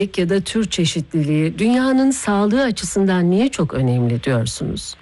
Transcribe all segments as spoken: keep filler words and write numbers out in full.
ya da tür çeşitliliği dünyanın sağlığı açısından niye çok önemli diyorsunuz?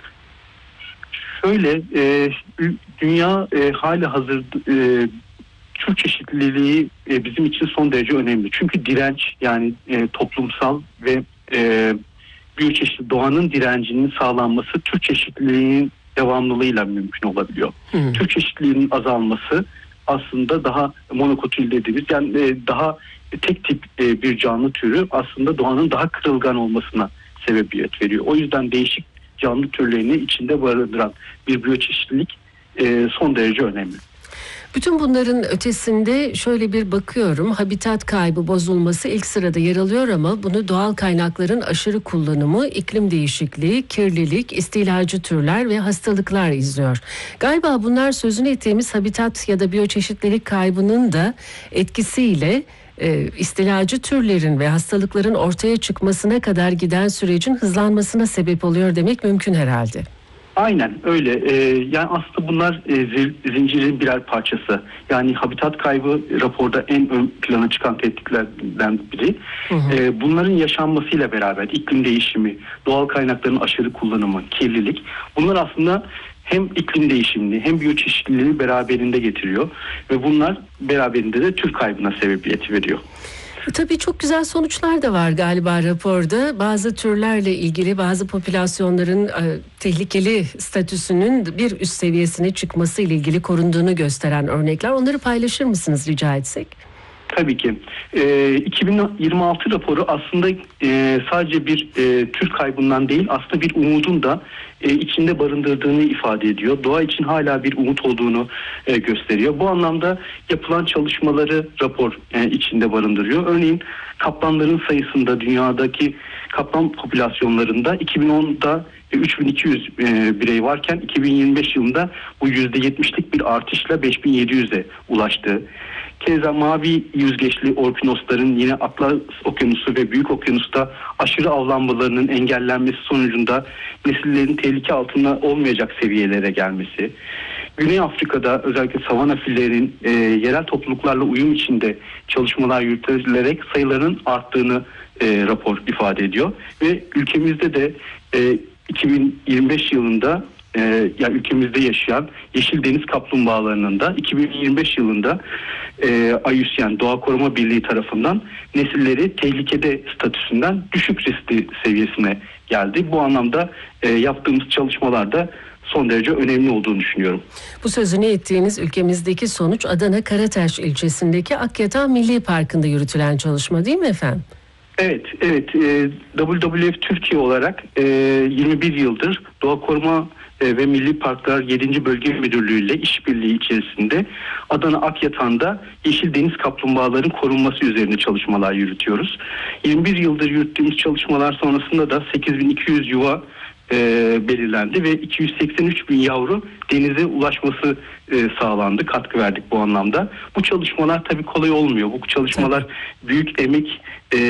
Şöyle, e, dünya e, hali hazır e, tür çeşitliliği e, bizim için son derece önemli. Çünkü direnç, yani e, toplumsal ve e, biyoçeşitli doğanın direncinin sağlanması tür çeşitliliğinin devamlılığıyla mümkün olabiliyor. Hmm. Tür çeşitliliğinin azalması aslında daha monokotil dediğimiz, yani e, daha tek tip e, bir canlı türü aslında doğanın daha kırılgan olmasına sebebiyet veriyor. O yüzden değişik canlı türlerini içinde barındıran bir biyoçeşitlilik e, son derece önemli. Bütün bunların ötesinde şöyle bir bakıyorum, habitat kaybı, bozulması ilk sırada yer alıyor ama bunu doğal kaynakların aşırı kullanımı, iklim değişikliği, kirlilik, istilacı türler ve hastalıklar izliyor. Galiba bunlar sözünü ettiğimiz habitat ya da biyoçeşitlilik kaybının da etkisiyle e, istilacı türlerin ve hastalıkların ortaya çıkmasına kadar giden sürecin hızlanmasına sebep oluyor demek mümkün herhalde. Aynen öyle. Ee, yani aslında bunlar e, zincirin birer parçası. Yani habitat kaybı raporda en ön plana çıkan tehditlerden biri. Hı hı. Ee, bunların yaşanmasıyla beraber iklim değişimi, doğal kaynakların aşırı kullanımı, kirlilik, bunlar aslında hem iklim değişimini hem biyoçeşitliliği beraberinde getiriyor ve bunlar beraberinde de tür kaybına sebebiyet veriyor. Tabii çok güzel sonuçlar da var galiba raporda. Bazı türlerle ilgili bazı popülasyonların e, tehlikeli statüsünün bir üst seviyesine çıkması ile ilgili korunduğunu gösteren örnekler. Onları paylaşır mısınız rica etsek? Tabii ki. E, iki bin yirmi altı raporu aslında e, sadece bir e, tür kaybından değil, aslında bir umudun da e, içinde barındırdığını ifade ediyor. Doğa için hala bir umut olduğunu e, gösteriyor. Bu anlamda yapılan çalışmaları rapor e, içinde barındırıyor. Örneğin kaplanların sayısında, dünyadaki kaplan popülasyonlarında iki bin onda üç bin iki yüz e, birey varken iki bin yirmi beş yılında bu yüzde yetmişlik bir artışla beş bin yedi yüze ulaştı. Keza mavi yüzgeçli orkinosların yine Atlas Okyanusu ve Büyük Okyanus'ta aşırı avlanmalarının engellenmesi sonucunda nesillerin tehlike altında olmayacak seviyelere gelmesi. Güney Afrika'da özellikle savana fillerinin e, yerel topluluklarla uyum içinde çalışmalar yürütülerek sayılarının arttığını e, rapor ifade ediyor. Ve ülkemizde de e, iki bin yirmi beş yılında Ee, yani ülkemizde yaşayan yeşil deniz kaplumbağalarının da iki bin yirmi beş yılında e, A Y U S Y Doğa Koruma Birliği tarafından nesilleri tehlikede statüsünden düşük riskli seviyesine geldi. Bu anlamda e, yaptığımız çalışmalarda son derece önemli olduğunu düşünüyorum. Bu sözünü ettiğiniz ülkemizdeki sonuç Adana Karataş ilçesindeki Akyatan Milli Parkı'nda yürütülen çalışma değil mi efendim? Evet, evet. E, W W F Türkiye olarak e, yirmi bir yıldır Doğa Koruma ve Milli Parklar yedinci Bölge Müdürlüğü ile işbirliği içerisinde Adana Akyatan'da yeşil deniz kaplumbağaların korunması üzerine çalışmalar yürütüyoruz. yirmi bir yıldır yürüttüğümüz çalışmalar sonrasında da sekiz bin iki yüz yuva e, belirlendi ve iki yüz seksen üç bin yavru denize ulaşması e, sağlandı. Katkı verdik bu anlamda. Bu çalışmalar tabii kolay olmuyor. Bu çalışmalar büyük emek, e,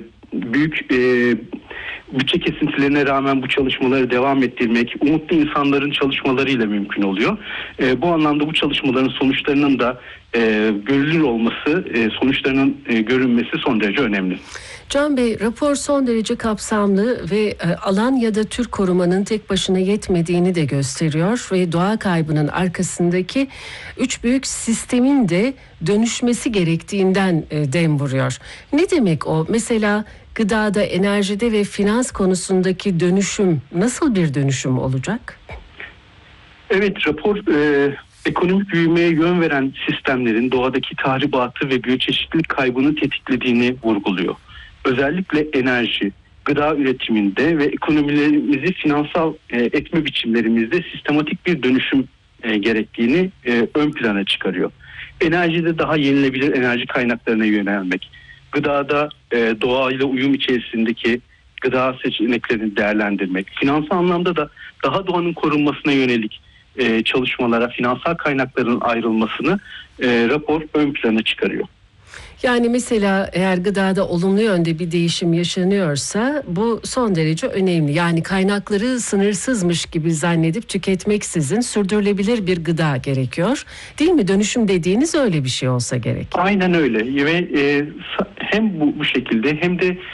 büyük e, bütçe kesintilerine rağmen bu çalışmaları devam ettirmek, umutlu insanların çalışmalarıyla mümkün oluyor. E, bu anlamda bu çalışmaların sonuçlarının da e, görülür olması, e, sonuçlarının e, görünmesi son derece önemli. Can Bey, rapor son derece kapsamlı ve e, alan ya da tür korumanın tek başına yetmediğini de gösteriyor ve doğa kaybının arkasındaki üç büyük sistemin de dönüşmesi gerektiğinden e, dem vuruyor. Ne demek o? Mesela gıdada, enerjide ve finans konusundaki dönüşüm nasıl bir dönüşüm olacak? Evet, rapor e, ekonomik büyümeye yön veren sistemlerin doğadaki tahribatı ve biyoçeşitlilik kaybını tetiklediğini vurguluyor. Özellikle enerji, gıda üretiminde ve ekonomilerimizi finansal e, etme biçimlerimizde sistematik bir dönüşüm e, gerektiğini e, ön plana çıkarıyor. Enerjide daha yenilebilir enerji kaynaklarına yönelmek, gıdada e, doğayla uyum içerisindeki gıda seçeneklerini değerlendirmek, finansal anlamda da daha doğanın korunmasına yönelik e, çalışmalara finansal kaynakların ayrılmasını e, rapor ön plana çıkarıyor. Yani mesela eğer gıdada olumlu yönde bir değişim yaşanıyorsa bu son derece önemli. Yani kaynakları sınırsızmış gibi zannedip tüketmeksizin sürdürülebilir bir gıda gerekiyor. Değil mi? Dönüşüm dediğiniz öyle bir şey olsa gerek. Aynen öyle ve e, hem bu, bu şekilde hem de